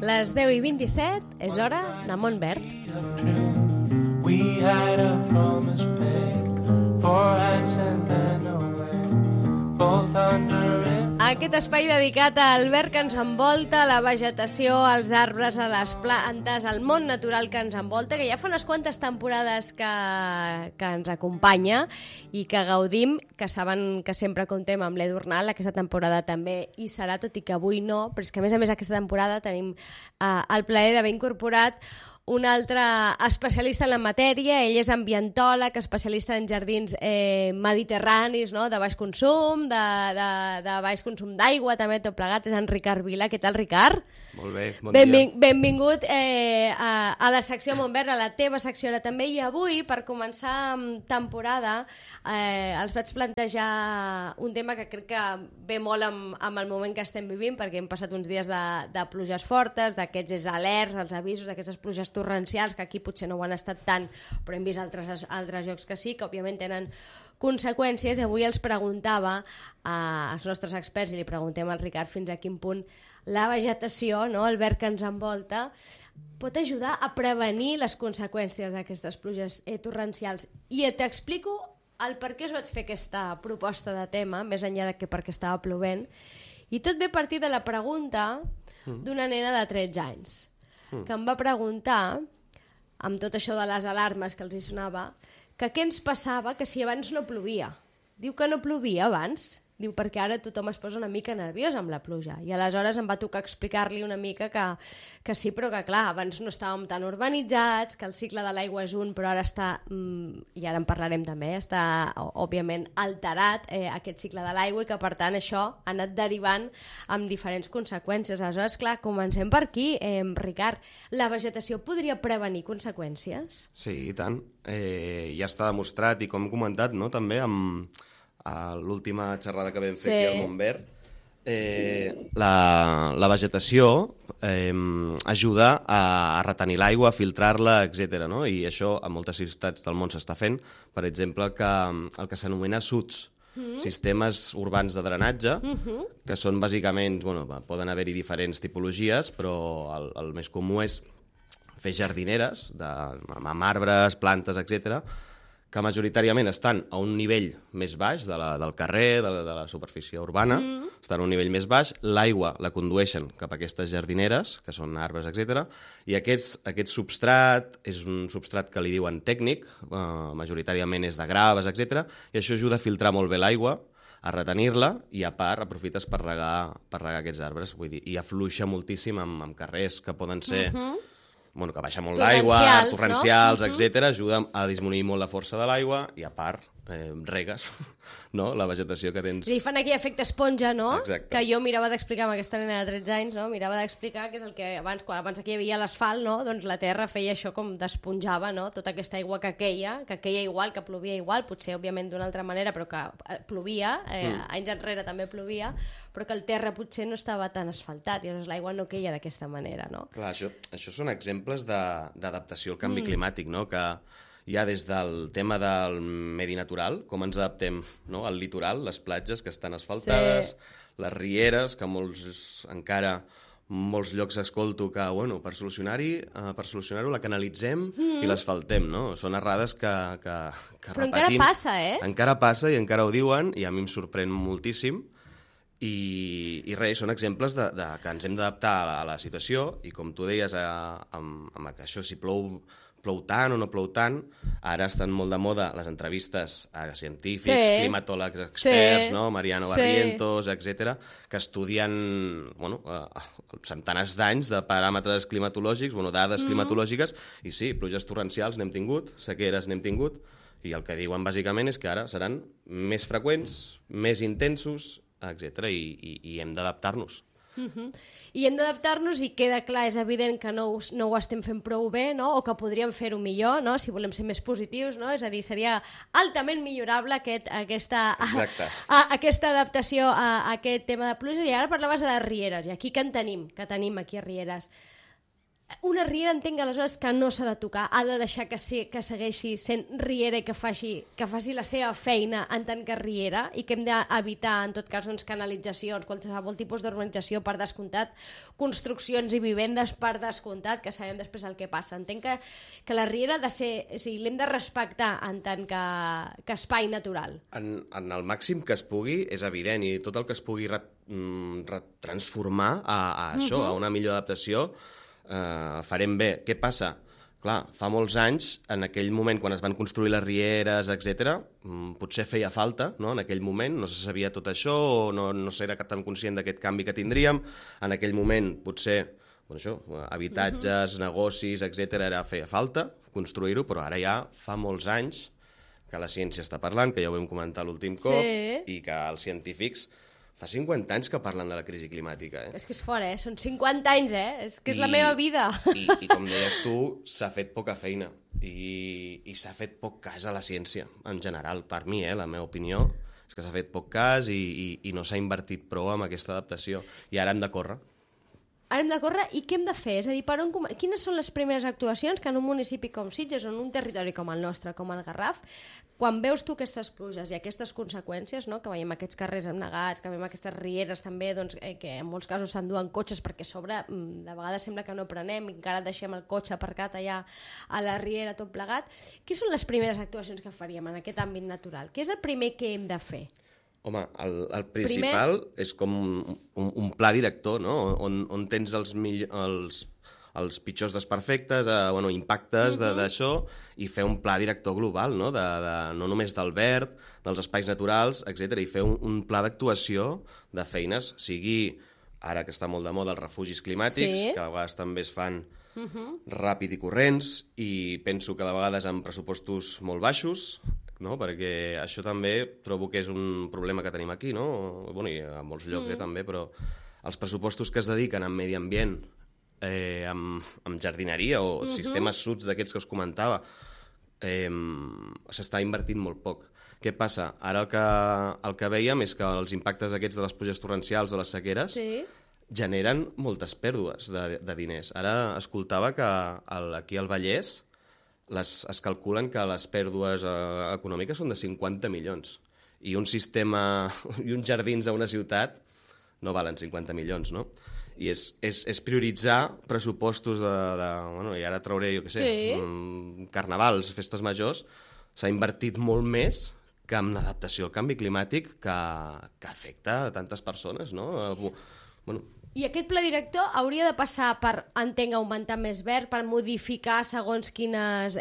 les 10:27 és hora de Montverd. We had a promise made for accent and away, both under it. Aquest espai dedicat al verd que ens envolta, a la vegetació, als arbres, a les plantes, al món natural que ens envolta, que ja fa unes quantes temporades que ens acompanya i que gaudim, que saben que sempre comptem amb l'Edu Arnal, aquesta temporada també hi serà, tot i que avui no, però és que a més aquesta temporada tenim el plaer d'haver incorporat un altre especialista en la matèria. Ell és ambientòleg, especialista en jardins mediterranis, no? De baix consum, de baix consum d'aigua, també tot plegat. És en Ricard Vila. Què tal, Ricard? Molt bé, bon dia. Benvingut a la secció Montverd, a la teva secció ara també. I avui, per començar temporada, els vaig plantejar un tema que crec que ve molt amb el moment que estem vivint, perquè hem passat uns dies de pluges fortes, d'aquests alerts, els avisos, d'aquestes pluges torrencials, que aquí potser no ho han estat tant, però hem vist altres llocs que sí, que òbviament tenen conseqüències. I avui els preguntava als nostres experts, i li preguntem al Ricard fins a quin punt la vegetació, no, el verd que ens envolta, pot ajudar a prevenir les conseqüències d'aquestes pluges torrencials. I t'explico el per què us vaig fer aquesta proposta de tema, més enllà de que perquè estava plovent, i tot ve a partir de la pregunta d'una nena de 13 anys, que em va preguntar, amb tot això de les alarmes que els hi sonava, que què ens passava que si abans no plovia. Diu que no plovia abans. Diu, perquè ara tothom es posa una mica nerviós amb la pluja. I aleshores em va tocar explicar-li una mica que sí, però que clar, abans no estàvem tan urbanitzats, que el cicle de l'aigua és un, però ara està, i ara en parlarem també, està òbviament alterat aquest cicle de l'aigua, i que per tant això ha anat derivant amb diferents conseqüències. Aleshores, clar, comencem per aquí. Ricard, la vegetació podria prevenir conseqüències? Sí, i tant. Ja està demostrat, i com hem comentat, no, també a l'última xerrada que vam fer aquí al Montverd, la vegetació ajuda a retenir l'aigua, a filtrar-la, etc. No? I això a moltes ciutats del món s'està fent. Per exemple, el que s'anomena SUDs, sistemes urbans de drenatge, que són bàsicament, poden haver-hi diferents tipologies, però el més comú és fer jardineres amb arbres, plantes, etc., que majoritàriament estan a un nivell més baix del carrer, de la superfície urbana, estan a un nivell més baix, l'aigua la condueixen cap a aquestes jardineres, que són arbres, etc. I aquest substrat és un substrat que li diuen tècnic, majoritàriament és de graves, etc. I això ajuda a filtrar molt bé l'aigua, a retenir-la, i a part aprofites per regar aquests arbres. Vull dir, i afluixa moltíssim amb carrers que poden ser... que baixa molt l'aigua, torrencials, etc. Ajuda a disminuir molt la força de l'aigua i, a part, regues la vegetació que tens. I fan aquí efecte esponja, no? Exacte. Que jo mirava d'explicar amb aquesta nena de 13 anys, no? Mirava d'explicar que és el que quan abans aquí hi havia l'asfalt, no? Doncs la terra feia això com d'esponjava, no? Tota aquesta aigua que queia igual, que plovia igual, potser òbviament d'una altra manera, però que plovia, anys enrere també plovia, però que el terra potser no estava tan asfaltat, i llavors l'aigua no queia d'aquesta manera, no? Clar, això són exemples d'adaptació al canvi climàtic, no? Que ja des del tema del medi natural, com ens adaptem, no? Al litoral, les platges que estan asfaltades, les rieres, que encara molts llocs escolto que, per solucionar-ho la canalitzem i l'asfaltem, no? Són errades que repetim. Però encara passa, Encara passa, i encara ho diuen, i a mi em sorprèn moltíssim. I res, són exemples que ens hem d'adaptar a la situació, i com tu deies, amb això, si plou tant o no plou tant, ara estan molt de moda les entrevistes a científics, climatòlegs experts, Mariano Barrientos, etc., que estudien centenars d'anys de paràmetres climatològics, dades climatològiques, i sí, pluges torrencials n'hem tingut, sequeres n'hem tingut, i el que diuen bàsicament és que ara seran més freqüents, més intensos, etc. I hem d'adaptar-nos. I hem d'adaptar-nos, i queda clar, és evident que no ho estem fent prou bé, no? O que podríem fer-ho millor, no? Si volem ser més positius, no? És a dir, seria altament millorable aquesta adaptació a aquest tema de pluja. I ara parlaves de les rieres, i aquí que tenim aquí a Rieres. Una riera entenc aleshores que no s'ha de tocar, ha de deixar que segueixi sent riera i que faci la seva feina en tant que riera, i que hem d'evitar, en tot cas, doncs, canalitzacions, qualsevol tipus d'urbanització per descomptat, construccions i vivendes per descomptat, que sabem després el que passa. Entenc que la riera ha de ser, o sigui, l'hem de respectar en tant que espai natural. En el màxim que es pugui, és evident, i tot el que es pugui transformar a això, a una millor adaptació, farem bé. Què passa? Clar, fa molts anys, en aquell moment, quan es van construir les rieres, etc., potser feia falta, no? En aquell moment, no se sabia tot això, o no s'era tan conscient d'aquest canvi que tindríem. En aquell moment, potser, habitatges, negocis, etc., feia falta construir-ho, però ara ja fa molts anys que la ciència està parlant, que ja ho vam comentar l'últim cop, i que els científics fa 50 anys que parlen de la crisi climàtica. És que és fort, Són 50 anys, És que és la meva vida. I com deies tu, s'ha fet poca feina. I s'ha fet poc cas a la ciència, en general. Per mi, la meva opinió, és que s'ha fet poc cas i no s'ha invertit prou en aquesta adaptació. I ara hem de córrer. Ara hem de córrer, i què hem de fer? És a dir, quines són les primeres actuacions que en un municipi com Sitges, o en un territori com el nostre, com el Garraf, quan veus tu aquestes pluges i aquestes conseqüències, no? Que veiem aquests carrers amnegats, que veiem aquestes rieres també, doncs, que en molts casos s'enduen cotxes perquè a sobre de vegades sembla que no prenem i encara deixem el cotxe aparcat allà a la riera tot plegat. Què són les primeres actuacions que faríem en aquest àmbit natural? Què és el primer que hem de fer? Home, el principal és com un pla director, no? On tens els pitjors desperfectes, impactes d'això, i fer un pla director global, no? No només del verd, dels espais naturals, etc. I fer un pla d'actuació de feines, sigui, ara que està molt de moda, els refugis climàtics, que a vegades també es fan ràpid i corrents, i penso que de vegades amb pressupostos molt baixos, no? Perquè això també trobo que és un problema que tenim aquí, no? I a molts llocs també, però els pressupostos que es dediquen a medi ambient, amb jardineria o sistemes suds d'aquests que us comentava, s'està invertint molt poc. Què passa? Ara el que veiem és que els impactes aquests de les pluges torrencials o les sequeres generen moltes pèrdues de diners. Ara escoltava que aquí al Vallès es calculen que les pèrdues econòmiques són de 50 milions. I un sistema i uns jardins a una ciutat no valen 50 milions, no? I és prioritzar pressupostos i ara trauré, jo què sé, carnavals, festes majors, s'ha invertit molt més que en l'adaptació al canvi climàtic que afecta a tantes persones, no? I aquest pla director hauria de passar per, entenc, augmentar més verd, per modificar segons quins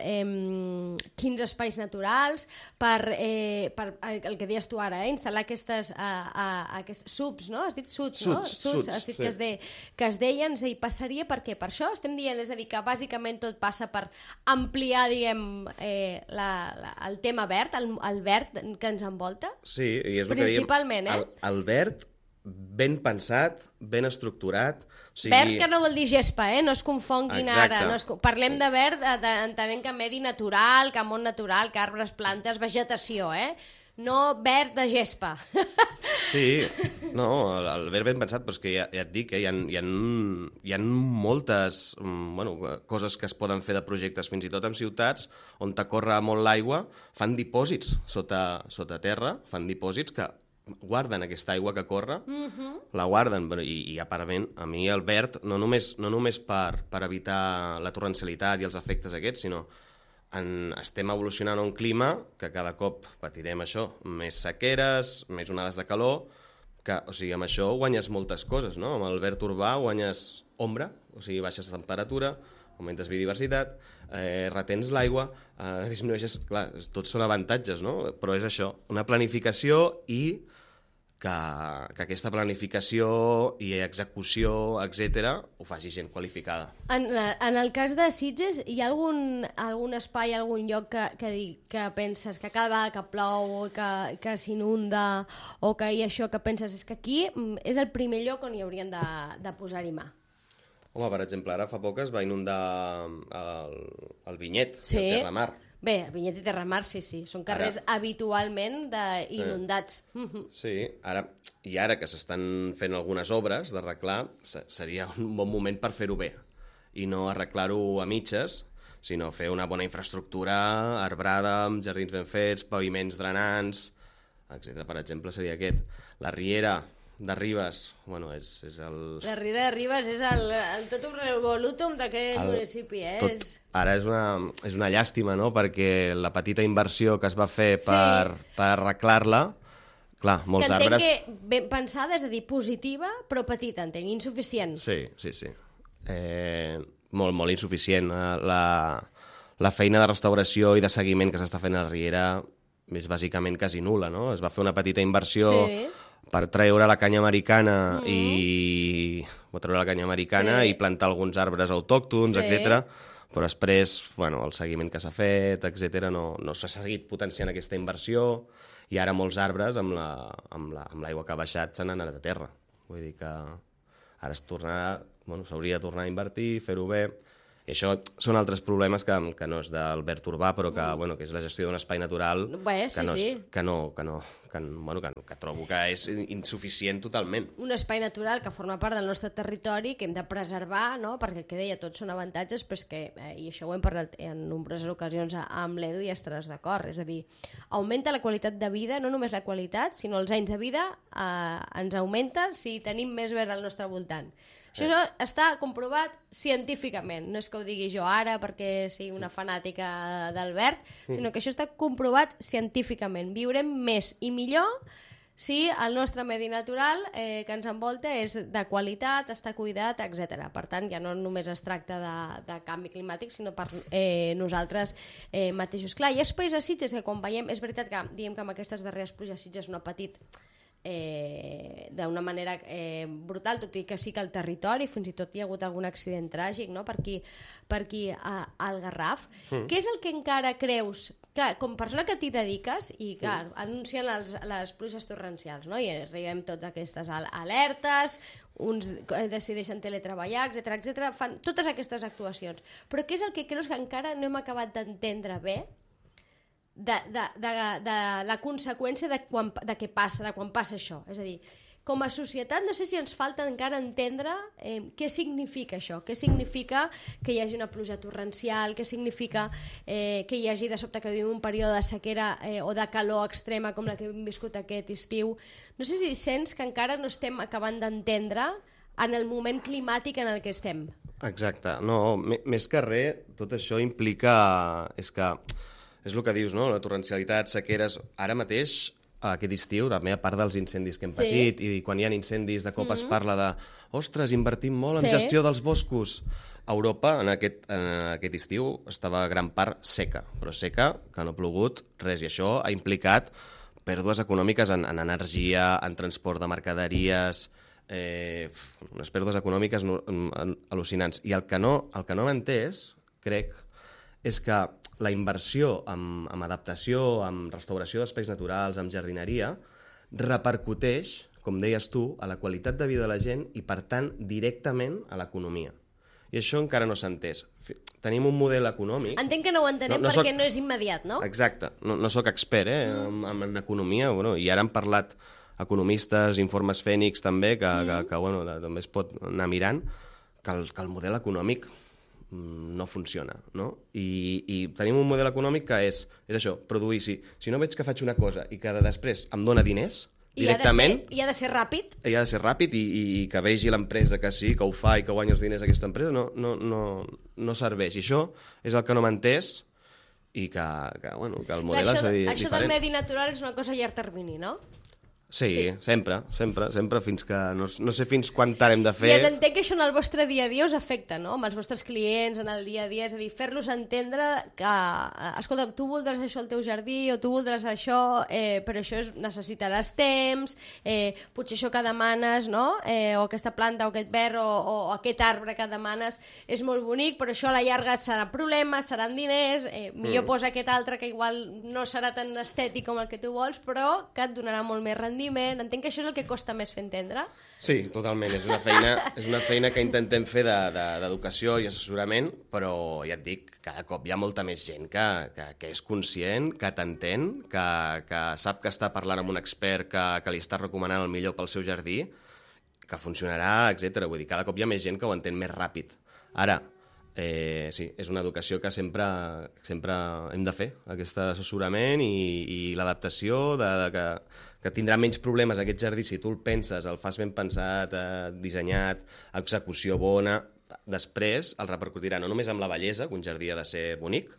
espais naturals, per el que deies tu ara, instal·lar aquestes subs, no? Has dit suds, no? Suds, has dit que es deien, és a dir, passaria per què? Per això estem dient, és a dir, que bàsicament tot passa per ampliar, diguem, el tema verd, el verd que ens envolta? Sí, i és el que diem. Principalment, el verd ben pensat, ben estructurat. Verd que no vol dir gespa, no es confonguin ara. Parlem de verd entenent que medi natural, que món natural, que arbres, plantes, vegetació, no verd de gespa. Sí, no, el verd ben pensat, però és que ja et dic, hi ha moltes coses que es poden fer de projectes, fins i tot en ciutats on corre molt l'aigua, fan dipòsits sota terra, fan dipòsits que guarden aquesta aigua que corre, la guarden, i aparentment a mi el verd, no només per evitar la torrencialitat i els efectes aquests, sinó estem evolucionant a un clima que cada cop patirem això, més sequeres, més onades de calor, o sigui, amb això guanyes moltes coses, no? Amb el verd urbà guanyes ombra, o sigui, baixes la temperatura, augmentes biodiversitat, retens l'aigua, disminueixes... Clar, tots són avantatges, no? Però és això, una planificació i que aquesta planificació i execució, etc., ho faci gent qualificada. En el cas de Sitges, hi ha algun espai, algun lloc que penses que cada vegada que plou, que s'inunda, o que hi ha això que penses és que aquí és el primer lloc on hi haurien de posar-hi mà? Home, per exemple, ara fa poc es va inundar el Vinyet, el Terramar. Bé, Vinyet i Terramar, sí. Són carrers habitualment inundats. Sí, ara que s'estan fent algunes obres d'arreglar, seria un bon moment per fer-ho bé. i no arreglar-ho a mitges, sinó fer una bona infraestructura arbrada, amb jardins ben fets, paviments drenants, etc. Per exemple, seria aquest. La riera de Ribes, bueno, és el... La Riera de Ribes és el totum revolutum d'aquest municipi, Ara és una llàstima, no?, perquè la petita inversió que es va fer per arreglar-la, clar, molts arbres... Que entenc que ben pensada, és a dir, positiva, però petita, entenc, insuficient. Sí. Molt insuficient. La feina de restauració i de seguiment que s'està fent a la Riera és bàsicament quasi nul·la, no? Es va fer una petita inversió per treure la canya americana i plantar alguns arbres autòctons, etc. Però després, bueno, el seguiment que s'ha fet, etc., no s'ha seguit potenciant aquesta inversió i ara molts arbres, amb l'aigua que ha baixat, s'han anat a terra. Vull dir que ara s'hauria de tornar a invertir, fer-ho bé. I això són altres problemes que no és d'Albert Urbà, però que és la gestió d'un espai natural que trobo que és insuficient totalment. Un espai natural que forma part del nostre territori, que hem de preservar, no? Perquè el que deia, tots són avantatges, però és que, i això ho hem parlat en nombroses ocasions amb l'Edu i estaràs d'acord, és a dir, augmenta la qualitat de vida, no només la qualitat, sinó els anys de vida ens augmenta si tenim més verd al nostre voltant. Això està comprovat científicament, no és que ho digui jo ara perquè sigui una fanàtica d'Albert, sinó que això està comprovat científicament. Viurem més i millor si el nostre medi natural que ens envolta és de qualitat, està cuidat, etc. Per tant, ja no només es tracta de canvi climàtic, sinó per nosaltres mateixos. Clar, hi ha espais a Sitges que quan veiem, és veritat que diem que amb aquestes darreres pluges Sitges no ha patit d'una manera brutal, tot i que sí que el territori fins i tot hi ha hagut algun accident tràgic, no? per aquí al Garraf. Què és el que encara creus, clar, com a persona que t'hi dediques i clar, anuncien les pluges torrencials, no? I arribem tots aquestes alertes, uns decideixen teletreballar, etc, fan totes aquestes actuacions, però què és el que creus que encara no hem acabat d'entendre bé de la conseqüència de quan passa això? És a dir, com a societat no sé si ens falta encara entendre què significa això, què significa que hi hagi una pluja torrencial, què significa que hi hagi de sobte que vivim un període de sequera o de calor extrema com la que hem viscut aquest estiu. No sé si sents que encara no estem acabant d'entendre en el moment climàtic en el que estem. Exacte. No, més que res, tot això implica... És el que dius, no? La torrencialitat, sequeres... Ara mateix, aquest estiu, també a part dels incendis que hem patit, i quan hi ha incendis de cop es parla de ostres, invertim molt en gestió dels boscos. A Europa, en aquest estiu, estava gran part seca, però seca, que no ha plogut res, i això ha implicat pèrdues econòmiques en energia, en transport de mercaderies, unes pèrdues econòmiques al·lucinants. I el que no hem entès, crec, és que la inversió en adaptació, en restauració d'espais naturals, en jardineria, repercuteix, com deies tu, a la qualitat de vida de la gent i, per tant, directament a l'economia. I això encara no s'ha entès. Tenim un model econòmic... Entenc que no ho entenem perquè no és immediat, no? Exacte. No soc expert en economia, i ara han parlat economistes, informes Fènix també, que també es pot anar mirant, que el model econòmic no funciona, no? I tenim un model econòmic que és això, produir. Si no veig que faig una cosa i que després em dona diners, directament... I ha de ser ràpid. I ha de ser ràpid i que vegi l'empresa que sí, que ho fa i que guanya els diners aquesta empresa, no serveix. I això és el que no m'ha entès i que el model és diferent. Això del medi natural és una cosa a llarg termini, no? Sí, sempre, fins que... No sé fins quan t'hem de fer... I entenc que això en el vostre dia a dia us afecta, no? Amb els vostres clients, en el dia a dia, és a dir, fer-los entendre que, escolta'm, tu voldràs això al teu jardí o tu voldràs això, però això necessitaràs temps, potser això que demanes, no? O aquesta planta o aquest verd o aquest arbre que demanes és molt bonic, però això a la llarga serà problemes, seran diners, millor posa aquest altre que igual no serà tan estètic com el que tu vols, però que et donarà molt més rendiment. Entenc que això és el que costa més fer entendre. Sí, totalment. És una feina que intentem fer d'educació i assessorament, però ja et dic, cada cop hi ha molta més gent que és conscient, que t'entén, que sap que està parlant amb un expert que li està recomanant el millor pel seu jardí, que funcionarà, etc. Vull dir, cada cop hi ha més gent que ho entén més ràpid. Ara, Sí, és una educació que sempre hem de fer, aquest assessorament i l'adaptació que tindrà menys problemes aquest jardí si tu el penses, el fas ben pensat, dissenyat, execució bona, després el repercutirà no només amb la bellesa, que un jardí ha de ser bonic,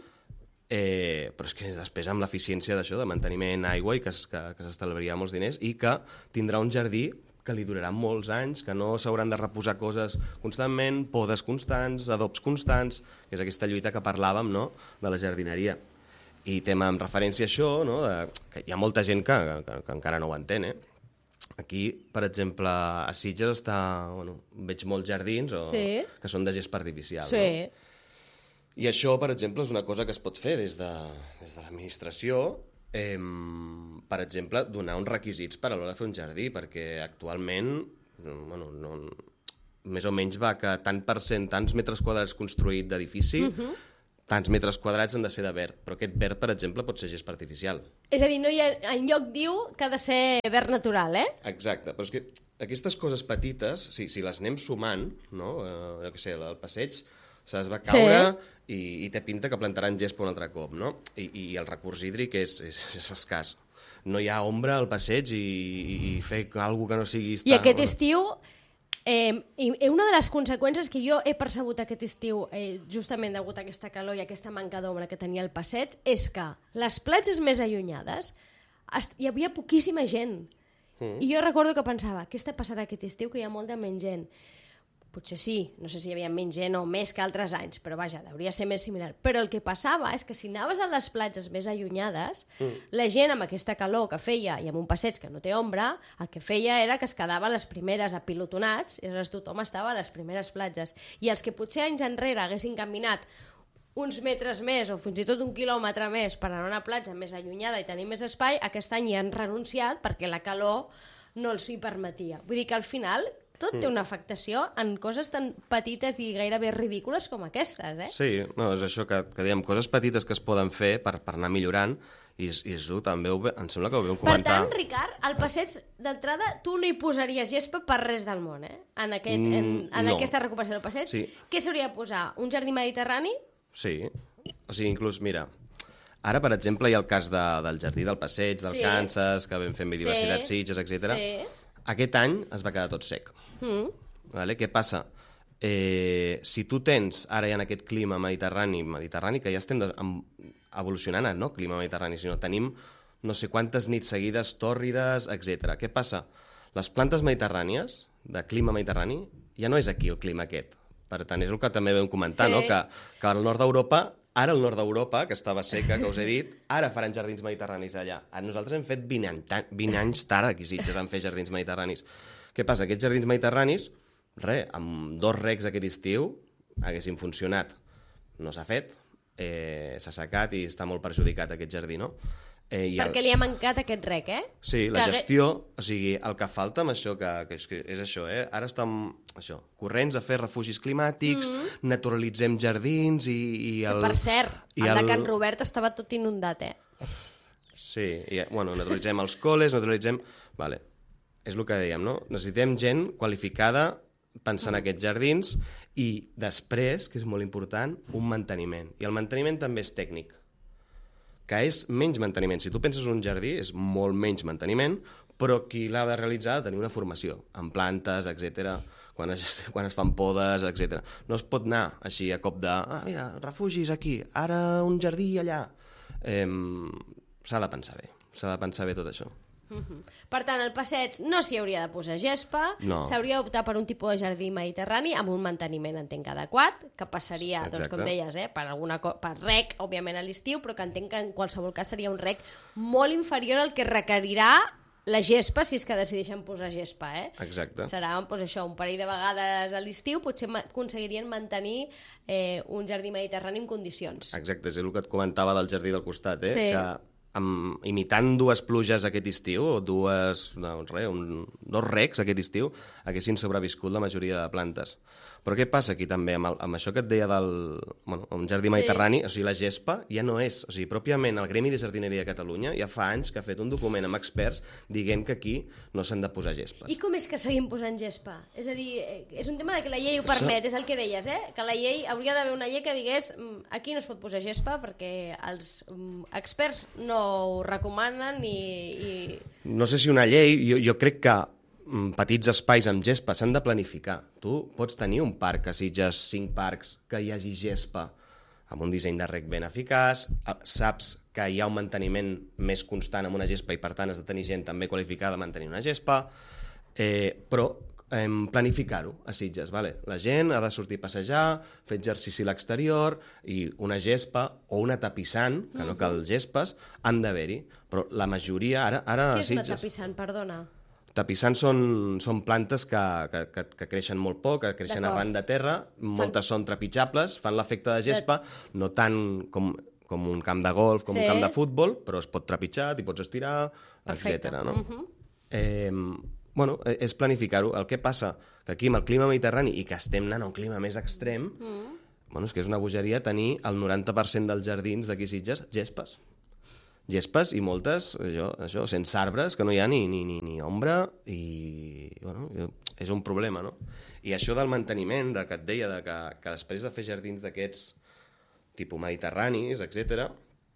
però és que després amb l'eficiència d'això, de manteniment, aigua, i que s'estalviarà molts diners i que tindrà un jardí que li durarà molts anys, que no s'hauran de reposar coses constantment, podes constants, adobs constants, que és aquesta lluita que parlàvem, no?, de la jardineria. I tema amb referència a això, no?, que hi ha molta gent que encara no ho entén, Aquí, per exemple, a Sitges veig molts jardins que són de gespa artificial. Sí. No? I això, per exemple, és una cosa que es pot fer des de l'administració, per exemple, donar uns requisits per a l'hora de fer un jardí, perquè actualment, més o menys va que tant per cent, tants metres quadrats construït d'edifici, tants metres quadrats han de ser de verd, però aquest verd, per exemple, pot ser gespa artificial. És a dir, no hi ha, enlloc diu que ha de ser verd natural, Exacte, però és que aquestes coses petites, si les anem sumant, no? Jo què sé, el passeig se'ls va caure i té pinta que plantaran gespa un altre cop, no? I el recurs hídric és escàs. No hi ha ombra al passeig i fer alguna que no sigui... I aquest estiu, una de les conseqüències que jo he percebut aquest estiu, justament degut a aquesta calor i a aquesta manca d'ombra que tenia el passeig, és que les platges més allunyades hi havia poquíssima gent. I jo recordo que pensava, què està passant aquest estiu, que hi ha molta menys gent? Potser sí, no sé si hi havia menys gent o més que altres anys, però vaja, hauria de ser més similar. Però el que passava és que si anaves a les platges més allunyades, la gent amb aquesta calor que feia i amb un passeig que no té ombra, el que feia era que es quedava a les primeres apilotonats, i aleshores tothom estava a les primeres platges. I els que potser anys enrere haguessin caminat uns metres més o fins i tot 1 quilòmetre més per anar a una platja més allunyada i tenir més espai, aquest any hi han renunciat perquè la calor no els hi permetia. Vull dir que al final tot té una afectació en coses tan petites i gairebé ridícules com aquestes, Sí, no, és això que dèiem, coses petites que es poden fer per anar millorant i també em sembla que ho vam comentar. Per tant, Ricard, al passeig d'entrada tu no hi posaries gespa per res del món, en aquesta recuperació del passeig. Sí. Què s'hauria de posar? Un jardí mediterrani? Sí, o sigui, inclús, mira, ara, per exemple, hi ha el cas del jardí del passeig, del Kansas, que vam fer amb Biodiversitat Sitges, etc. Aquest any es va quedar tot sec. Vale? Què passa? Si tu tens ara ja en aquest clima mediterrani, que ja estem evolucionant, no clima mediterrani, sinó tenim no sé quantes nits seguides tòrrides, etc. Què passa? Les plantes mediterrànies, de clima mediterrani, ja no és aquí el clima aquest. Per tant, és el que també vam comentar, no? Que al nord d'Europa, ara el nord d'Europa, que estava seca, que us he dit, ara faran jardins mediterranis allà. Nosaltres hem fet 20 anys tard aquí, Sitges, vam fer jardins mediterranis. Què passa? Aquests jardins mediterranis, amb 2 regs aquest estiu, haguessin funcionat. No s'ha fet, s'ha assecat i està molt perjudicat aquest jardí, no? Perquè li ha mancat aquest rec, Sí, la gestió, o sigui, el que falta amb això, que és això, ara estem corrents a fer refugis climàtics, naturalitzem jardins i per cert, el de Can Robert estava tot inundat, Sí, naturalitzem els coles, naturalitzem... Vale. És el que dèiem, no? Necessitem gent qualificada pensant en aquests jardins i després, que és molt important, un manteniment. I el manteniment també és tècnic, que és menys manteniment. Si tu penses en un jardí, és molt menys manteniment, però qui l'ha de realitzar ha de tenir una formació, en plantes, etc., quan es fan podes, etc. No es pot anar així a cop de mira, refugis aquí, ara un jardí allà. S'ha de pensar bé tot això. Per tant, al passeig no s'hi hauria de posar gespa, s'hauria d'optar per un tipus de jardí mediterrani amb un manteniment, entenc, adequat, que passaria, doncs, com deies, per rec, òbviament, a l'estiu, però que entenc que en qualsevol cas seria un rec molt inferior al que requerirà la gespa, si és que decideixen posar gespa, Exacte. Serà, doncs, això, un parell de vegades a l'estiu, potser aconseguirien mantenir un jardí mediterrani en condicions. Exacte, és el que et comentava del jardí del costat, que imitant 2 pluges aquest estiu, o dos recs aquest estiu, haguessin sobreviscut la majoria de plantes. Però què passa aquí també amb això que et deia un jardí mediterrani? O sigui, la gespa ja no és... O sigui, pròpiament el Gremi de Jardineria de Catalunya ja fa anys que ha fet un document amb experts dient que aquí no s'han de posar gespes. I com és que seguim posant gespa? És a dir, és un tema de que la llei ho permet, és el que deies, que la llei, hauria d'haver una llei que digués aquí no es pot posar gespa perquè els experts no ho recomanen i... No sé si una llei, jo crec que petits espais amb gespa s'han de planificar. Tu pots tenir un parc a Sitges, 5 parcs, que hi hagi gespa amb un disseny de rec ben eficaç, saps que hi ha un manteniment més constant amb una gespa i per tant has de tenir gent també qualificada a mantenir una gespa, però planificar-ho a Sitges. Vale? La gent ha de sortir a passejar, fer exercici a l'exterior i una gespa o una tapissant, que no cal gespes, han d'haver-hi. Però la majoria ara a Què és Sitges... una tapissant, perdona? Tapissants són plantes que creixen molt poc, que creixen arran de terra, moltes són trepitjables, fan l'efecte de gespa, no tant com un camp de golf, com un camp de futbol, però es pot trepitjar, t'hi pots estirar, etc. No? És planificar-ho. El que passa que aquí amb el clima mediterrani i que estem anant a un clima més extrem, és que és una bogeria tenir el 90% dels jardins d'aquí Sitges gespes. Gespes i moltes, això, sense arbres, que no hi ha ni ombra i és un problema, no? I això del manteniment, que et deia que després de fer jardins d'aquests tipus mediterranis, etc.,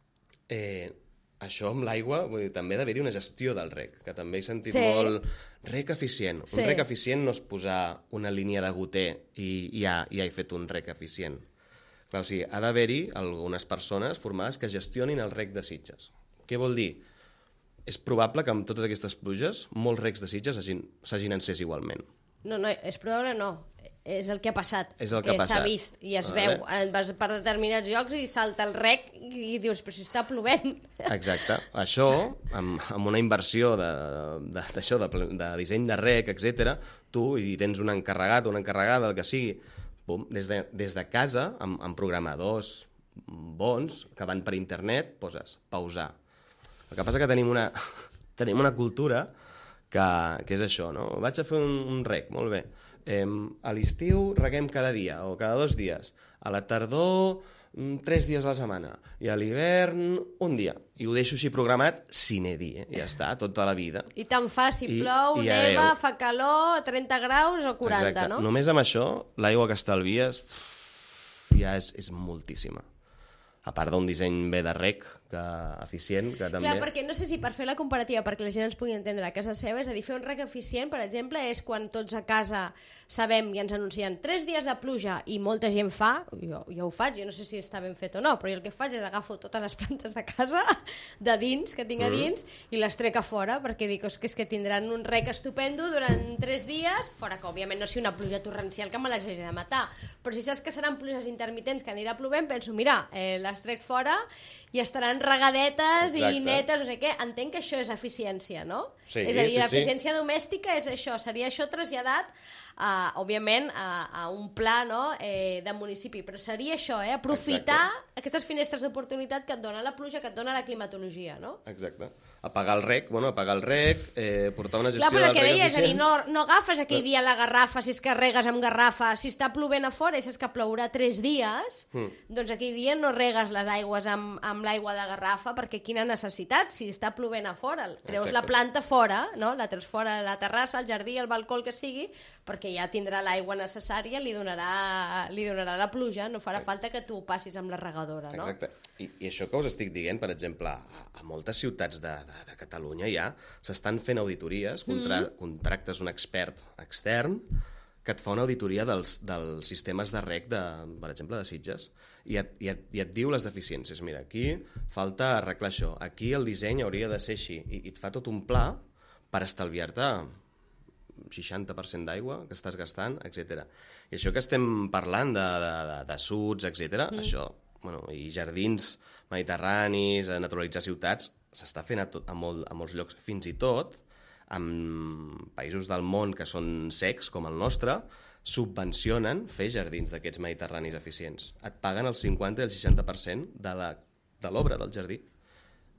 això amb l'aigua, també ha d'haver-hi una gestió del rec, que també he sentit molt rec eficient. Un rec eficient no és posar una línia de goter i ja he fet un rec eficient. Clar, o sigui, ha d'haver-hi algunes persones formades que gestionin el rec de Sitges. Què vol dir? És probable que amb totes aquestes pluges molts recs de Sitges s'hagin encès igualment. No, és probable no. És el que ha passat. És el que ha passat. S'ha vist i es veu. Vas per determinats llocs i salta el rec i dius, però si està plovent. Exacte. Això, amb una inversió d'això, de disseny de rec, etc., tu hi tens un encarregat o una encarregada, el que sigui, des de casa, amb programadors bons que van per internet, poses pausar. El que passa que tenim una cultura que és això, no? Vaig a fer un rec, molt bé. A l'estiu reguem cada dia o cada 2 dies. A la tardor 3 dies a la setmana. I a l'hivern un dia. I ho deixo així programat sine die. Ja està, tota la vida. I tant fa, si plou, neva, fa calor, 30 graus o 40, exacte. No? Només amb això, l'aigua que estalvies ja és moltíssima. A part d'un disseny bé de rec, eficient, que també... Clar, perquè no sé si per fer la comparativa, perquè la gent ens pugui entendre a casa seva, és a dir, fer un rec eficient, per exemple, és quan tots a casa sabem i ens anuncien 3 dies de pluja i molta gent fa, jo ho faig, jo no sé si està ben fet o no, però jo el que faig és agafo totes les plantes de casa, de dins, que tinc a dins, i les trec a fora, perquè dic és que tindran un rec estupendo durant 3 dies, fora que, òbviament, no sigui una pluja torrencial que me les hagi de matar, però si saps que seran pluges intermitents que anirà plovent, penso, mira, les trec fora i estaran regadetes. Exacte. I netes, no sé què. Entenc que això és eficiència, no? Sí, és a dir, l'eficiència domèstica és això, seria això traslladat òbviament a un pla, no? De municipi, però seria això, aprofitar aquestes finestres d'oportunitat que et dona la pluja, que et dona la climatologia, no? Exacte. Apagar el rec, portar una gestió del rec eficient. Clar, però el que deia és a dir, no agafes aquell dia la garrafa, si és que regues amb garrafa, si està plovent a fora i saps que plourà 3 dies, doncs aquell dia no regues les aigües amb l'aigua de garrafa, perquè quina necessitat, si està plovent a fora, treus la planta fora, no? La treus fora a la terrassa, al jardí, al balcó, el que sigui, perquè ja tindrà l'aigua necessària, li donarà la pluja, no farà falta que tu ho passis amb la regadora, no? Exacte. I això que us estic dient, per exemple, a moltes ciutats de Catalunya ja s'estan fent auditories, contractes un expert extern que et fa una auditoria dels sistemes de rec, per exemple, de Sitges, i et diu les deficiències. Mira, aquí falta arreglar això, aquí el disseny hauria de ser així, i et fa tot un pla per estalviar-te 60% d'aigua que estàs gastant, etc. I això que estem parlant de suds, etc., això, i jardins mediterranis, naturalitzar ciutats, s'està fent a molts llocs, fins i tot en països del món que són secs, com el nostre, subvencionen fer jardins d'aquests mediterranis eficients. Et paguen el 50 i el 60% de l'obra del jardí.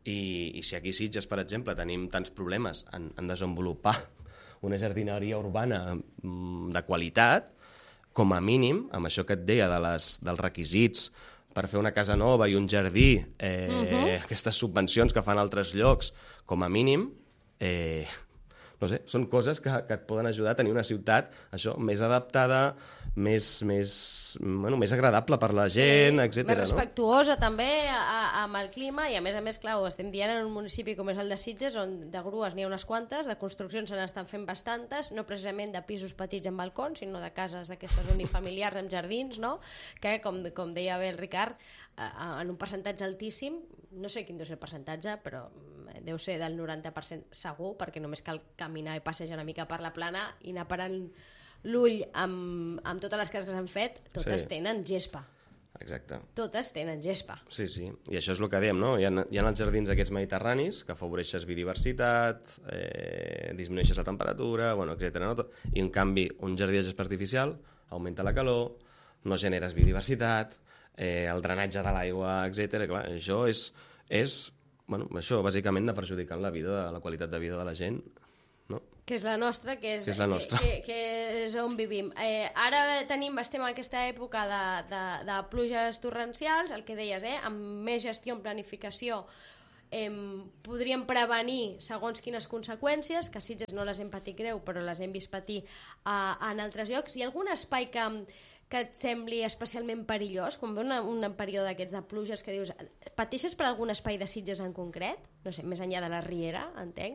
I si aquí a Sitges, per exemple, tenim tants problemes en desenvolupar una jardineria urbana de qualitat, com a mínim, amb això que et deia dels requisits per fer una casa nova i un jardí, aquestes subvencions que fan altres llocs, com a mínim, no sé, són coses que et poden ajudar a tenir una ciutat això més adaptada, més agradable per la gent, etc. Més respectuosa també amb el clima i a més, clar, ho estem dient en un municipi com és el de Sitges, on de grues n'hi ha unes quantes, de construccions se n'estan fent bastantes, no precisament de pisos petits amb balcons, sinó de cases d'aquestes unifamiliars amb jardins, no? Que, com deia bé el Ricard, en un percentatge altíssim, no sé quin deu ser el percentatge, però deu ser del 90% segur, perquè només cal caminar i passejar una mica per la plana i anar parant l'ull amb totes les cases que s'han fet, totes tenen gespa. Exacte. Totes tenen gespa. Sí, i això és el que dèiem, no? Hi ha els jardins aquests mediterranis que afavoreixes biodiversitat, disminueixes la temperatura, etc. No? I en canvi un jardí de gespa artificial augmenta la calor, no generes biodiversitat, el drenatge de l'aigua, etc. Clar, això és això bàsicament anar perjudicant la qualitat de vida de la gent, no? Que és la nostra, que és on vivim. Ara estem en aquesta època de pluges torrencials, el que deies, amb més gestió en planificació podríem prevenir segons quines conseqüències, que a Sitges no les hem patit greu, però les hem vist patir en altres llocs. Hi ha algun espai que et sembli especialment perillós, quan ve un període d'aquests de pluges que dius, pateixes per algun espai de Sitges en concret? No sé, més enllà de la Riera, entenc?